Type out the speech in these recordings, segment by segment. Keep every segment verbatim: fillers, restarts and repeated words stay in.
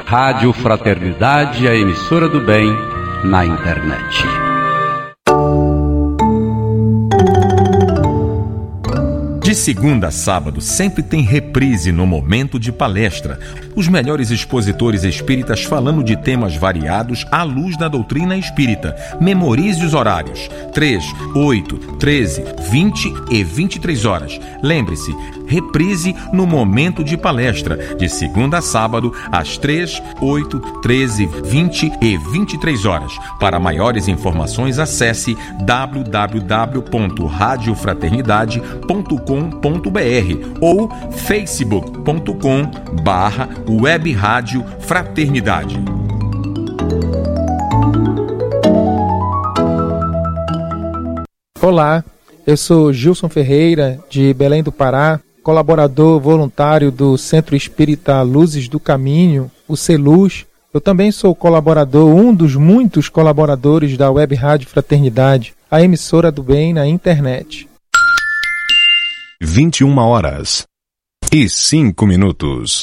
Rádio Fraternidade, a emissora do bem na internet. De segunda a sábado, sempre tem reprise no Momento de Palestra. Os melhores expositores espíritas falando de temas variados à luz da doutrina espírita. Memorize os horários: três, oito, treze, vinte e vinte e três horas. Lembre-se, reprise no Momento de Palestra, de segunda a sábado, às três, oito, treze, vinte e vinte e três horas. Para maiores informações, acesse w w w ponto rádio fraternidade ponto com ponto b r ou facebook ponto com barra web rádio fraternidade. Olá, eu sou Gilson Ferreira, de Belém do Pará, colaborador voluntário do Centro Espírita Luzes do Caminho, o CELUZ. Eu também sou colaborador, um dos muitos colaboradores da Web Rádio Fraternidade, a emissora do bem na internet. vinte e uma horas e cinco minutos.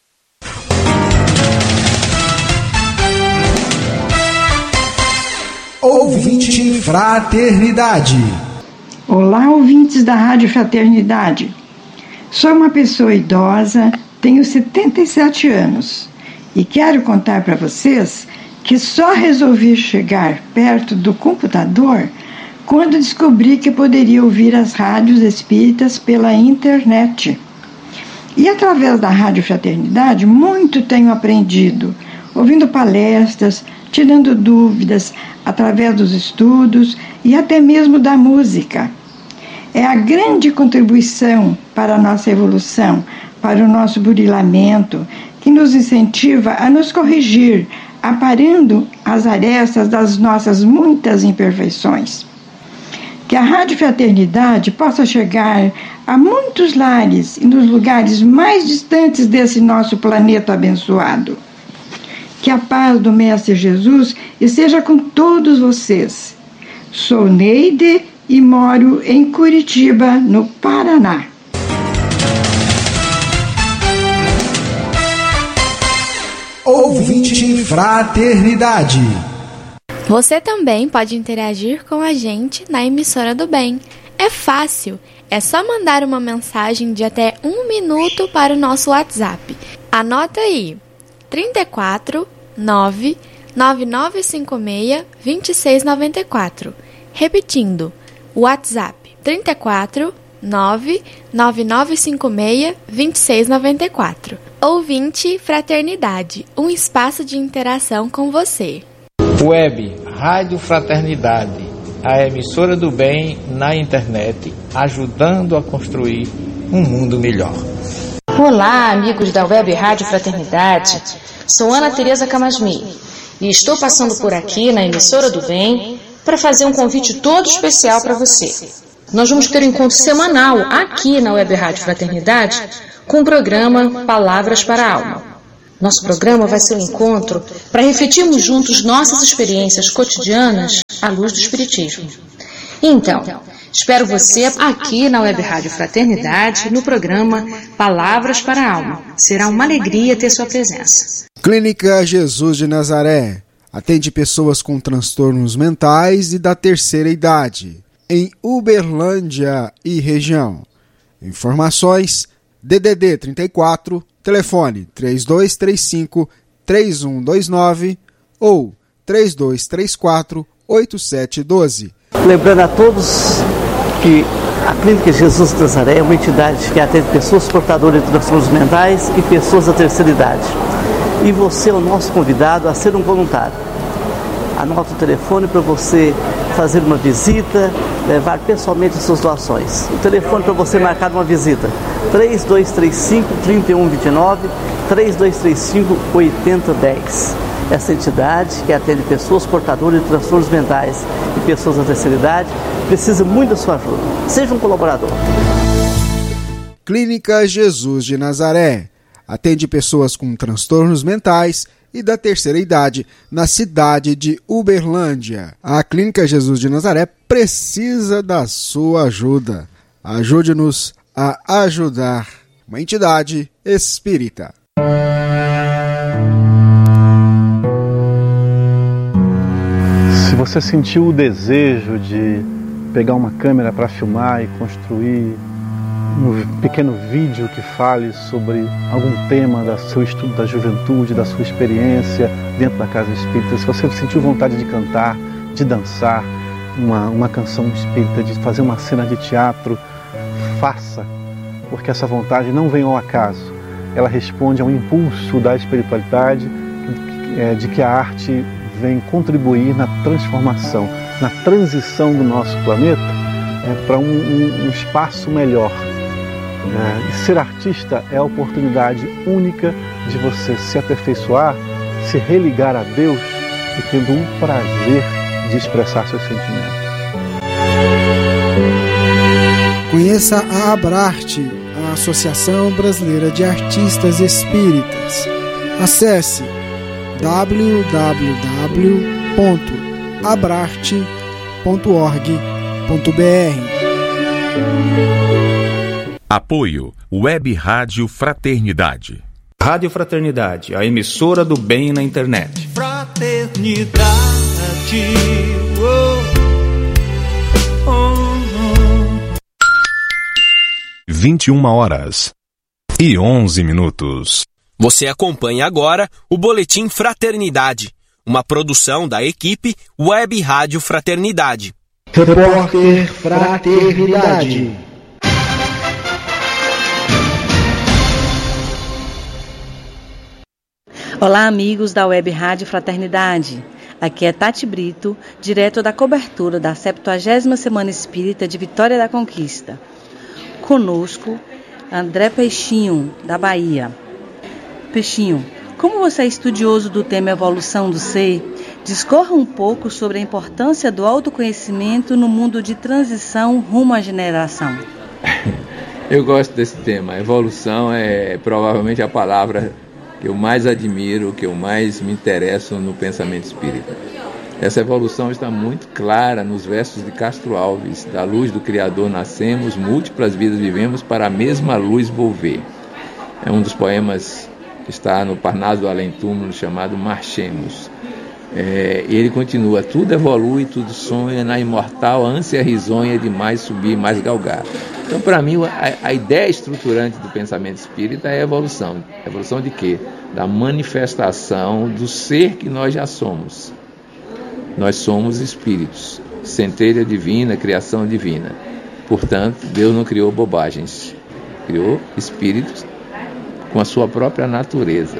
Ouvinte Fraternidade. Olá, ouvintes da Rádio Fraternidade. Sou uma pessoa idosa, tenho setenta e sete anos e quero contar para vocês que só resolvi chegar perto do computador quando descobri que poderia ouvir as rádios espíritas pela internet. E através da Rádio Fraternidade, muito tenho aprendido, ouvindo palestras, tirando dúvidas, através dos estudos e até mesmo da música. É a grande contribuição para a nossa evolução, para o nosso burilamento, que nos incentiva a nos corrigir, aparando as arestas das nossas muitas imperfeições. Que a Rádio Fraternidade possa chegar a muitos lares e nos lugares mais distantes desse nosso planeta abençoado. Que a paz do Mestre Jesus esteja com todos vocês. Sou Neide e moro em Curitiba, no Paraná. Ouvinte Fraternidade. Você também pode interagir com a gente na emissora do bem. É fácil, é só mandar uma mensagem de até um minuto para o nosso WhatsApp. Anota aí, trinta e quatro, nove, nove nove cinco seis, dois seis nove quatro. Repetindo, WhatsApp trinta e quatro, nove, nove nove cinco seis, dois seis nove quatro. Ouvinte Fraternidade, um espaço de interação com você. Web Rádio Fraternidade, a emissora do bem na internet, ajudando a construir um mundo melhor. Olá, amigos da Web Rádio Fraternidade. Sou Ana Tereza Camasmi e estou passando por aqui na emissora do bem para fazer um convite todo especial para você. Nós vamos ter um encontro semanal aqui na Web Rádio Fraternidade com o programa Palavras para a Alma. Nosso programa vai ser um encontro para refletirmos juntos nossas experiências cotidianas à luz do Espiritismo. Então, espero você aqui na Web Rádio Fraternidade no programa Palavras para a Alma. Será uma alegria ter sua presença. Clínica Jesus de Nazaré atende pessoas com transtornos mentais e da terceira idade, em Uberlândia e região. Informações D D D trinta e quatro, telefone três dois três cinco, três um dois nove ou três dois três quatro, oito sete um dois. Lembrando a todos que a Clínica Jesus de Nazaré é uma entidade que atende pessoas portadoras de transtornos mentais e pessoas da terceira idade. E você é o nosso convidado a ser um voluntário. Anota o telefone para você fazer uma visita, levar pessoalmente as suas doações. O telefone para você marcar uma visita, três dois três cinco, três um dois nove, três dois três cinco, oito zero um zero. Essa entidade que atende pessoas portadoras de transtornos mentais e pessoas da terceira idade precisa muito da sua ajuda. Seja um colaborador. Clínica Jesus de Nazaré atende pessoas com transtornos mentais e da terceira idade, na cidade de Uberlândia. A Clínica Jesus de Nazaré precisa da sua ajuda. Ajude-nos a ajudar uma entidade espírita. Você sentiu o desejo de pegar uma câmera para filmar e construir um pequeno vídeo que fale sobre algum tema do seu estudo da juventude, da sua experiência dentro da casa espírita? Se você sentiu vontade de cantar, de dançar uma, uma canção espírita, de fazer uma cena de teatro, faça, porque essa vontade não vem ao acaso. Ela responde a um impulso da espiritualidade, é, de que a arte vem contribuir na transformação, na transição do nosso planeta é, para um, um, um espaço melhor. É, e ser artista é a oportunidade única de você se aperfeiçoar, se religar a Deus e tendo um prazer de expressar seus sentimentos. Conheça a Abrarte, a Associação Brasileira de Artistas Espíritas. Acesse w w w ponto abrarte ponto org ponto b r. Apoio Web Rádio Fraternidade. Rádio Fraternidade, a emissora do bem na internet. Fraternidade. Oh, oh, oh. vinte e uma horas e onze minutos. Você acompanha agora o Boletim Fraternidade, uma produção da equipe Web Rádio Fraternidade. Repórter Fraternidade. Olá, amigos da Web Rádio Fraternidade. Aqui é Tati Brito, direto da cobertura da septuagésima Semana Espírita de Vitória da Conquista. Conosco, André Peixinho, da Bahia. Peixinho, como você é estudioso do tema evolução do ser, discorra um pouco sobre a importância do autoconhecimento no mundo de transição rumo à generação. Eu gosto desse tema. Evolução é provavelmente a palavra que eu mais admiro, que eu mais me interesso no pensamento espírita. Essa evolução está muito clara nos versos de Castro Alves: da luz do Criador nascemos, múltiplas vidas vivemos, para a mesma luz volver. É um dos poemas que está no Parnaso do Além Túmulo, chamado Marchemos. É, ele continua: tudo evolui, tudo sonha, na imortal ânsia risonha de mais subir, mais galgar. Então, para mim, a, a ideia estruturante do pensamento espírita é a evolução. Evolução de quê? Da manifestação do ser que nós já somos. Nós somos espíritos, centelha divina, criação divina. Portanto, Deus não criou bobagens, criou espíritos com a sua própria natureza.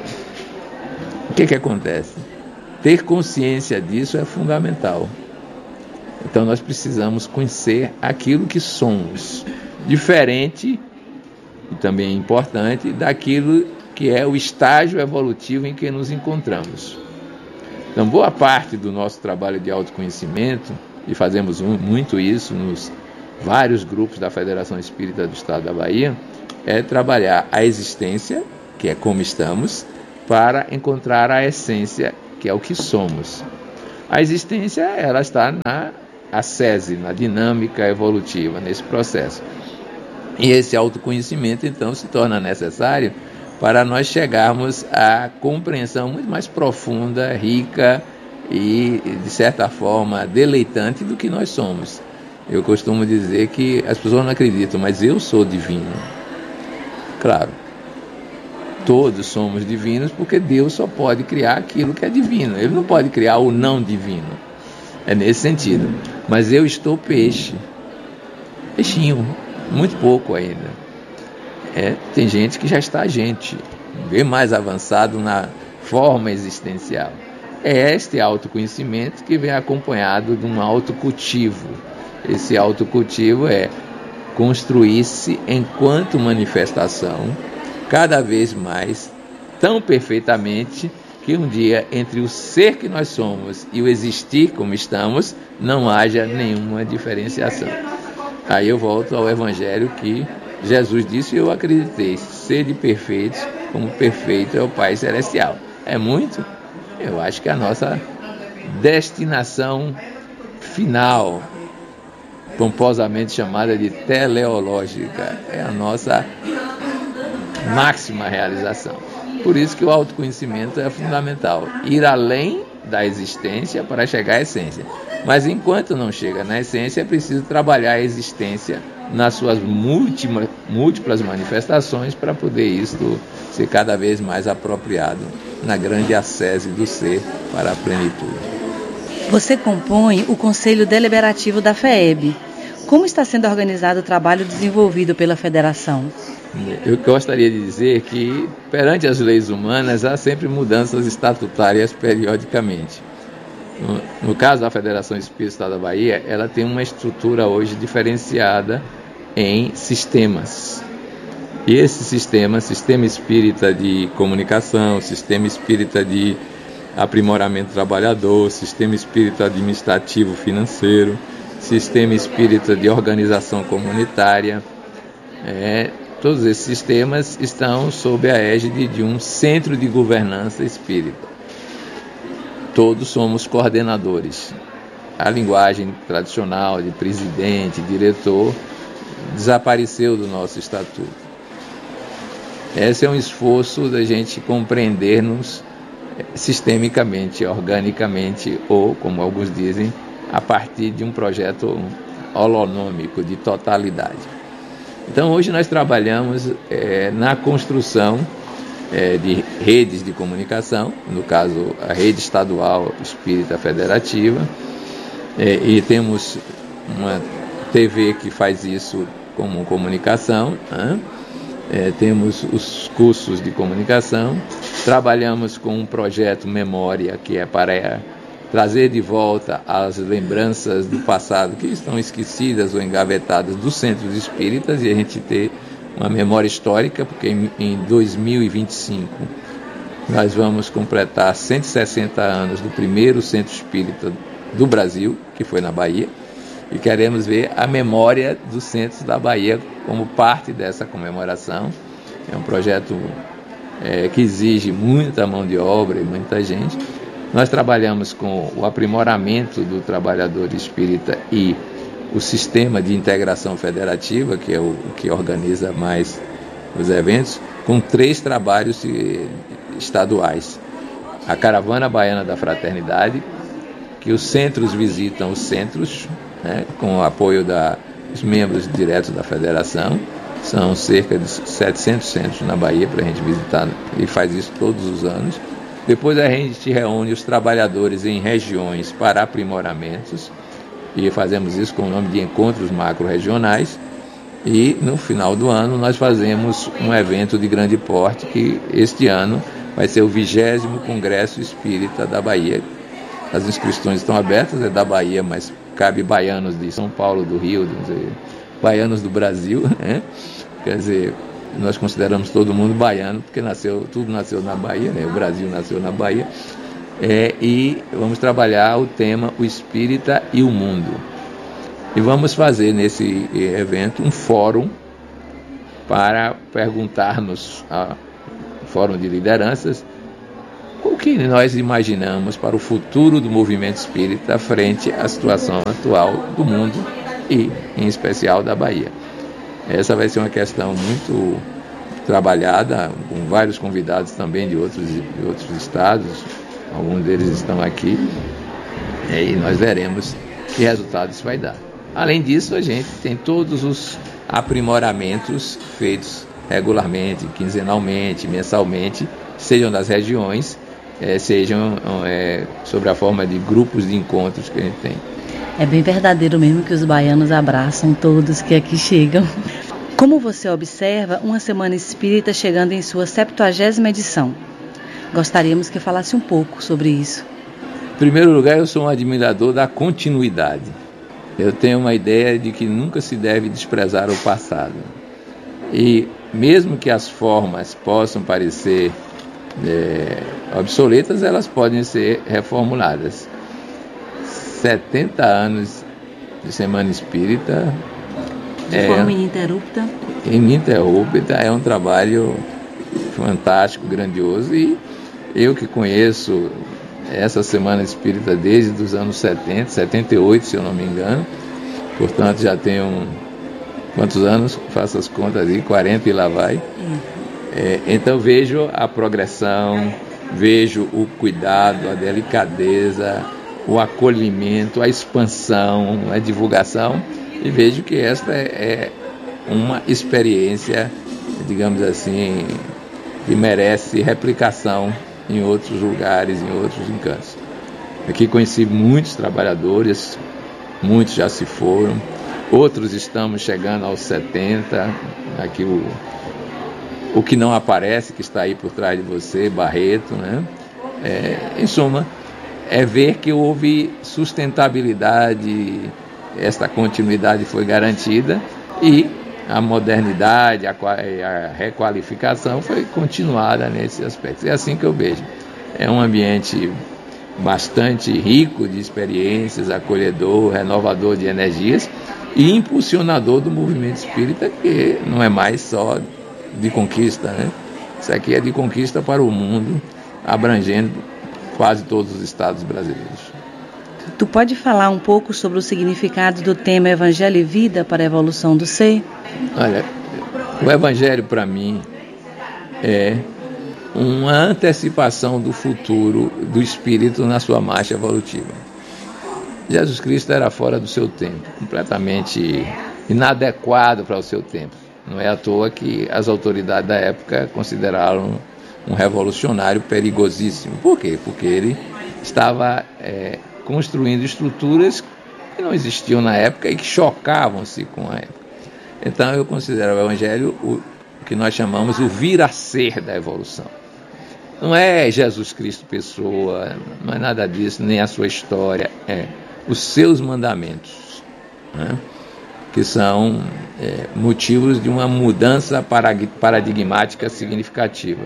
O que que acontece? Ter consciência disso é fundamental. Então nós precisamos conhecer aquilo que somos, diferente e também importante daquilo que é o estágio evolutivo em que nos encontramos. Então, boa parte do nosso trabalho de autoconhecimento, e fazemos muito isso nos vários grupos da Federação Espírita do Estado da Bahia, é trabalhar a existência, que é como estamos, para encontrar a essência, que é o que somos. A existência, ela está na ascese, na dinâmica evolutiva, nesse processo. E esse autoconhecimento, então, se torna necessário para nós chegarmos à compreensão muito mais profunda, rica e, de certa forma, deleitante do que nós somos. Eu costumo dizer que as pessoas não acreditam, mas eu sou divino. Claro, todos somos divinos, porque Deus só pode criar aquilo que é divino. Ele não pode criar o não divino. É nesse sentido. Mas eu estou peixe. Peixinho. Muito pouco ainda. É, tem gente que já está gente, bem mais avançado na forma existencial. É este autoconhecimento que vem acompanhado de um autocultivo. Esse autocultivo é construir-se enquanto manifestação, cada vez mais, tão perfeitamente, que um dia, entre o ser que nós somos e o existir como estamos, não haja nenhuma diferenciação. Aí eu volto ao Evangelho que Jesus disse, e eu acreditei: sede perfeitos, como perfeito é o Pai Celestial. É muito? Eu acho que a nossa destinação final, pomposamente chamada de teleológica, é a nossa máxima realização. Por isso que o autoconhecimento é fundamental. Ir além da existência para chegar à essência. Mas enquanto não chega na essência, é preciso trabalhar a existência nas suas múltiplas, múltiplas manifestações para poder isto ser cada vez mais apropriado na grande ascese do ser para a plenitude. Você compõe o Conselho Deliberativo da F E E B. Como está sendo organizado o trabalho desenvolvido pela Federação? Eu gostaria de dizer que, perante as leis humanas, há sempre mudanças estatutárias periodicamente. No, no caso da Federação Espírita do Estado da Bahia, ela tem uma estrutura hoje diferenciada em sistemas. E esse sistema, sistema espírita de comunicação, sistema espírita de aprimoramento trabalhador, sistema espírita administrativo financeiro, sistema espírita de organização comunitária, é, todos esses sistemas estão sob a égide de um centro de governança espírita. Todos somos coordenadores. A linguagem tradicional de presidente, diretor, desapareceu do nosso estatuto. Esse é um esforço da gente compreender-nos sistemicamente, organicamente, ou, como alguns dizem, a partir de um projeto holonômico, de totalidade. Então, hoje nós trabalhamos é, na construção é, de redes de comunicação, no caso, a rede estadual espírita federativa, é, e temos uma T V que faz isso como comunicação, né? É, temos os cursos de comunicação, trabalhamos com um projeto Memória, que é para trazer de volta as lembranças do passado que estão esquecidas ou engavetadas dos centros espíritas e a gente ter uma memória histórica, porque em, em dois mil e vinte e cinco nós vamos completar cento e sessenta anos do primeiro centro espírita do Brasil, que foi na Bahia, e queremos ver a memória dos centros da Bahia como parte dessa comemoração. É um projeto é, que exige muita mão de obra e muita gente. Nós trabalhamos com o aprimoramento do trabalhador espírita e o sistema de integração federativa, que é o que organiza mais os eventos, com três trabalhos estaduais. A Caravana Baiana da Fraternidade, que os centros visitam os centros, né, com o apoio da, dos membros diretos da federação. São cerca de setecentos centros na Bahia para a gente visitar, e faz isso todos os anos. Depois a gente reúne os trabalhadores em regiões para aprimoramentos, e fazemos isso com o nome de Encontros Macro-Regionais. E no final do ano nós fazemos um evento de grande porte, que este ano vai ser o vigésimo Congresso Espírita da Bahia. As inscrições estão abertas, é da Bahia, mas cabe baianos de São Paulo, do Rio, dizer, baianos do Brasil, né? Quer dizer, nós consideramos todo mundo baiano, porque nasceu, tudo nasceu na Bahia, né? O Brasil nasceu na Bahia. É, e vamos trabalhar o tema O Espírita e o Mundo. E vamos fazer nesse evento um fórum para perguntarmos, a fórum de lideranças, o que nós imaginamos para o futuro do movimento espírita frente à situação atual do mundo e, em especial, da Bahia. Essa vai ser uma questão muito trabalhada, com vários convidados também de outros, de outros estados, alguns deles estão aqui, e nós veremos que resultado isso vai dar. Além disso, a gente tem todos os aprimoramentos feitos regularmente, quinzenalmente, mensalmente, sejam das regiões, É, sejam é, sobre a forma de grupos de encontros que a gente tem. É bem verdadeiro mesmo que os baianos abraçam todos que aqui chegam. Como você observa uma Semana Espírita chegando em sua septuagésima edição? Gostaríamos que falasse um pouco sobre isso. Em primeiro lugar, eu sou um admirador da continuidade. Eu tenho uma ideia de que nunca se deve desprezar o passado. E mesmo que as formas possam parecer É, obsoletas, elas podem ser reformuladas. setenta anos de Semana Espírita de é, forma ininterrupta ininterrupta é um trabalho fantástico, grandioso, e eu que conheço essa Semana Espírita desde os anos setenta, setenta e oito, se eu não me engano, portanto já tenho quantos anos? Faço as contas aí, quarenta e lá vai. Hum. É, então vejo a progressão, vejo o cuidado, a delicadeza, o acolhimento, a expansão, a divulgação, e vejo que esta é uma experiência, digamos assim, que merece replicação em outros lugares, em outros encantos. Aqui conheci muitos trabalhadores, muitos já se foram, outros estamos chegando aos setenta, aqui o, o que não aparece, que está aí por trás de você, Barreto, né? É, em suma, é ver que houve sustentabilidade, esta continuidade foi garantida e a modernidade, a, a requalificação foi continuada nesse aspecto. É assim que eu vejo. É um ambiente bastante rico de experiências, acolhedor, renovador de energias e impulsionador do movimento espírita, que não é mais só de conquista, né? Isso aqui é de conquista para o mundo, abrangendo quase todos os estados brasileiros. Tu pode falar um pouco sobre o significado do tema Evangelho e Vida para a evolução do ser? Olha, o Evangelho para mim é uma antecipação do futuro do espírito na sua marcha evolutiva. Jesus Cristo era fora do seu tempo, completamente inadequado para o seu tempo. Não é à toa que as autoridades da época consideraram um revolucionário perigosíssimo. Por quê? Porque ele estava é, construindo estruturas que não existiam na época e que chocavam-se com a época. Então eu considero o Evangelho o que nós chamamos o vir a ser da evolução. Não é Jesus Cristo pessoa, não é nada disso, nem a sua história, é os seus mandamentos, né? Que são é, motivos de uma mudança paradigmática significativa.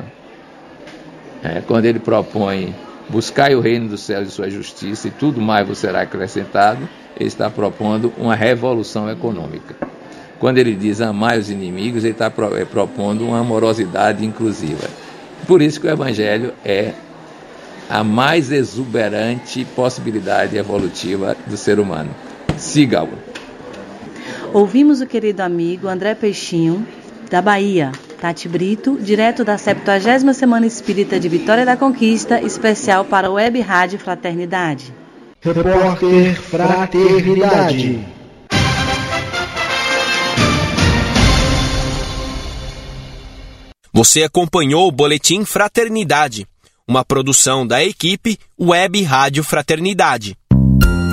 É, quando ele propõe buscai o reino dos céus e sua justiça e tudo mais vos será acrescentado, ele está propondo uma revolução econômica. Quando ele diz amai os inimigos, ele está propondo uma amorosidade inclusiva. Por isso que o Evangelho é a mais exuberante possibilidade evolutiva do ser humano. Siga-o. Ouvimos o querido amigo André Peixinho, da Bahia, Tati Brito, direto da septuagésima Semana Espírita de Vitória da Conquista, especial para a Web Rádio Fraternidade. Repórter Fraternidade. Você acompanhou o Boletim Fraternidade, uma produção da equipe Web Rádio Fraternidade.